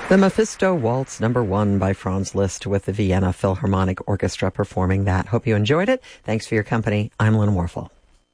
The Mephisto Waltz No. 1 by Franz Liszt with the Vienna Philharmonic Orchestra performing that. Hope you enjoyed it. Thanks for your company. I'm Lynn Warfel.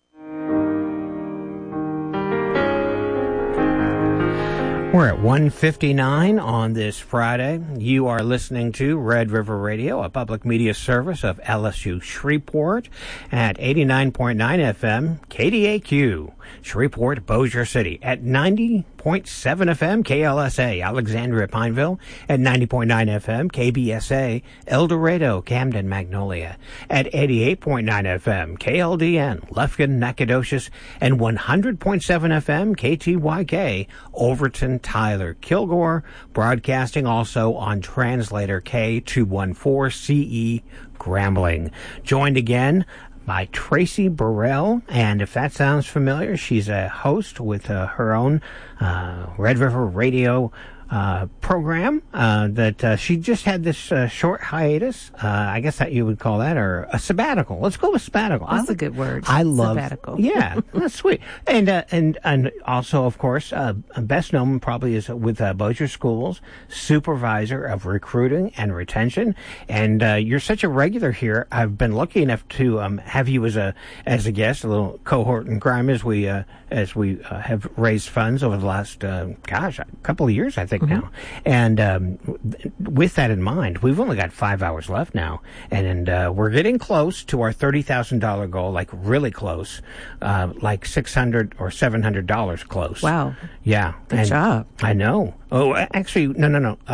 We're at 1:59 on this Friday. You are listening to Red River Radio, a public media service of LSU Shreveport at 89.9 FM, KDAQ, Shreveport, Bossier City, at 90.7 FM, KLSA, Alexandria, Pineville, at 90.9 FM, KBSA, El Dorado, Camden, Magnolia, at 88.9 FM, KLDN, Lufkin, Nacogdoches, and 100.7 FM, KTYK, Overton, Tyler, Kilgore, broadcasting also on translator K214CE Grambling. Joined again by Tracy Burrell, and if that sounds familiar, she's a host with her own Red River Radio program that she just had this short hiatus. I guess that you would call that, or a sabbatical. Let's go with sabbatical. That's a good word. I love sabbatical. Yeah, that's sweet. And also, of course, best known probably is with Bossier Schools, supervisor of recruiting and retention. And you're such a regular here. I've been lucky enough to have you as a guest, a little cohort in crime as we have raised funds over the last a couple of years, I think. Now, and with that in mind, we've only got 5 hours left now, and we're getting close to our $30,000 goal, like really close, like $600 or $700 close. Wow! Yeah, good job. I know. Oh, actually, no.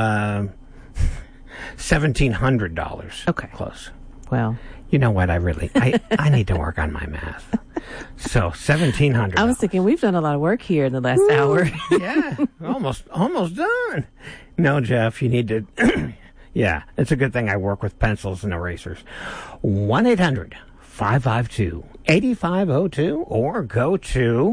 $1,700. Okay, close. Well, you know what? I need to work on my math. So $1,700. I was thinking we've done a lot of work here in the last hour. Yeah, almost done. No, Jeff, you need to. Yeah, it's a good thing I work with pencils and erasers. 1-800-552-8502 or go to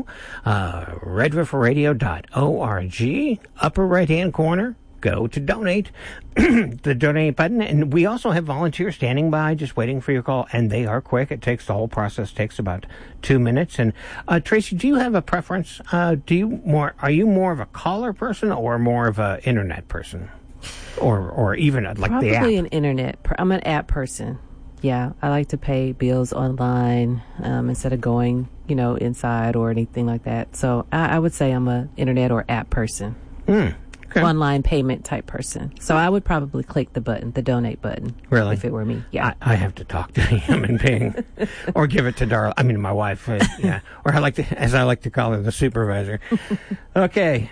redriverradio.org, upper right-hand corner. Go to donate, the donate button, and we also have volunteers standing by just waiting for your call, and they are quick. The whole process takes about 2 minutes. And Tracy, do you have a preference? Are you more of a caller person or more of an internet person, or even like probably the app? Probably an internet. I'm an app person. Yeah, I like to pay bills online instead of going, inside or anything like that. So I would say I'm an internet or app person. Okay. Online payment type person. So I would probably click the donate button. Really? If it were me, yeah. I have to talk to a human being, or give it to my wife. Yeah, or as I like to call her, the supervisor. Okay,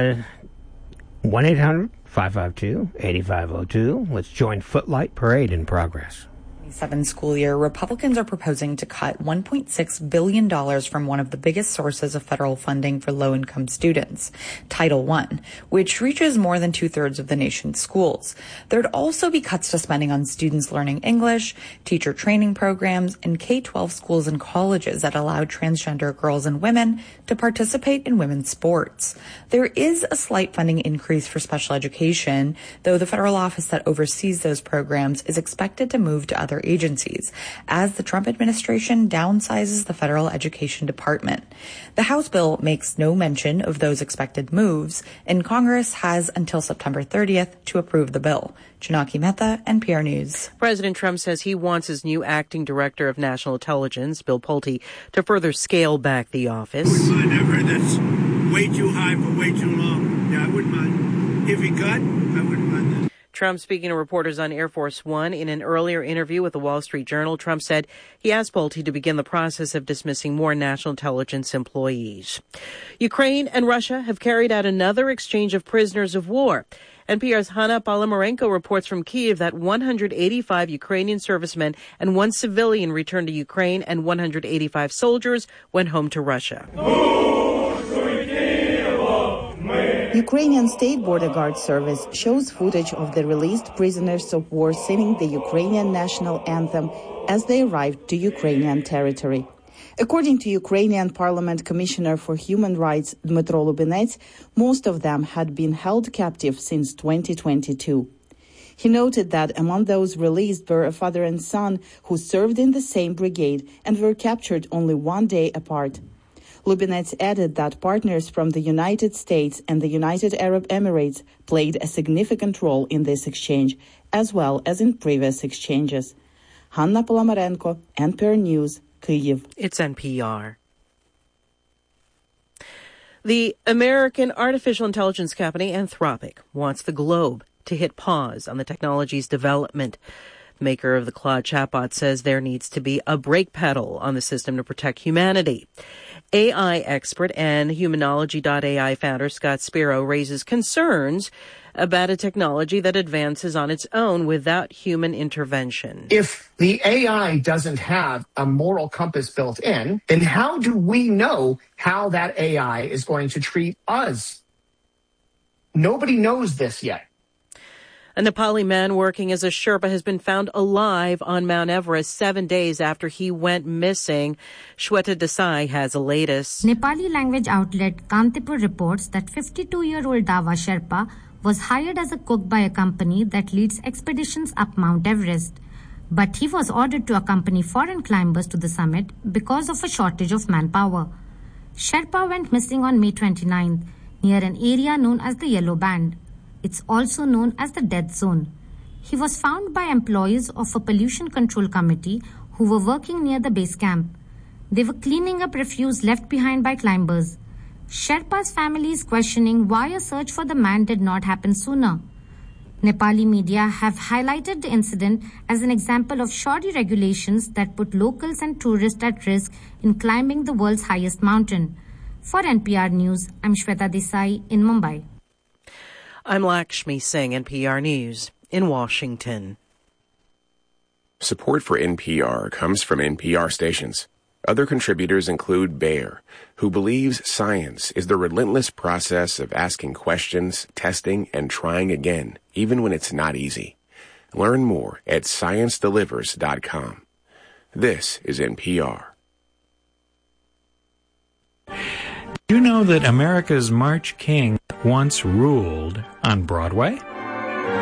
1-800-552-8502. Let's join Footlight Parade in progress. School year, Republicans are proposing to cut $1.6 billion from one of the biggest sources of federal funding for low-income students, Title I, which reaches more than 2/3 of the nation's schools. There'd also be cuts to spending on students learning English, teacher training programs, and K-12 schools and colleges that allow transgender girls and women to participate in women's sports. There is a slight funding increase for special education, though the federal office that oversees those programs is expected to move to other agencies as the Trump administration downsizes the federal education department. The House bill makes no mention of those expected moves, and Congress has until September 30th to approve the bill. Janaki Mehta, NPR News. President Trump says he wants his new acting director of national intelligence, Bill Pulte, to further scale back the office. I wouldn't mind. I've heard that's way too high for way too long. Yeah, I wouldn't mind. If he got, I wouldn't mind that. Trump speaking to reporters on Air Force One. In an earlier interview with the Wall Street Journal, Trump said he asked Pulte to begin the process of dismissing more national intelligence employees. Ukraine and Russia have carried out another exchange of prisoners of war. NPR's Hanna Palamarenko reports from Kyiv that 185 Ukrainian servicemen and one civilian returned to Ukraine, and 185 soldiers went home to Russia. Ukrainian State Border Guard Service shows footage of the released prisoners of war singing the Ukrainian national anthem as they arrived to Ukrainian territory. According to Ukrainian Parliament Commissioner for Human Rights Dmytro Lubinets, most of them had been held captive since 2022. He noted that among those released were a father and son who served in the same brigade and were captured only one day apart. Lubinets added that partners from the United States and the United Arab Emirates played a significant role in this exchange, as well as in previous exchanges. Hanna Polomarenko, NPR News, Kyiv. It's NPR. The American artificial intelligence company Anthropic wants the globe to hit pause on the technology's development. The maker of the Claude chatbot says there needs to be a brake pedal on the system to protect humanity. AI expert and Humanology.ai founder Scott Spiro raises concerns about a technology that advances on its own without human intervention. If the AI doesn't have a moral compass built in, then how do we know how that AI is going to treat us? Nobody knows this yet. A Nepali man working as a Sherpa has been found alive on Mount Everest 7 days after he went missing. Shweta Desai has the latest. Nepali language outlet Kantipur reports that 52-year-old Dawa Sherpa was hired as a cook by a company that leads expeditions up Mount Everest. But he was ordered to accompany foreign climbers to the summit because of a shortage of manpower. Sherpa went missing on May 29th near an area known as the Yellow Band. It's also known as the Death Zone. He was found by employees of a pollution control committee who were working near the base camp. They were cleaning up refuse left behind by climbers. Sherpa's family is questioning why a search for the man did not happen sooner. Nepali media have highlighted the incident as an example of shoddy regulations that put locals and tourists at risk in climbing the world's highest mountain. For NPR News, I'm Shweta Desai in Mumbai. I'm Lakshmi Singh, NPR News in Washington. Support for NPR comes from NPR stations. Other contributors include Bayer, who believes science is the relentless process of asking questions, testing, and trying again, even when it's not easy. Learn more at ScienceDelivers.com. This is NPR. You know that America's March King once ruled on Broadway?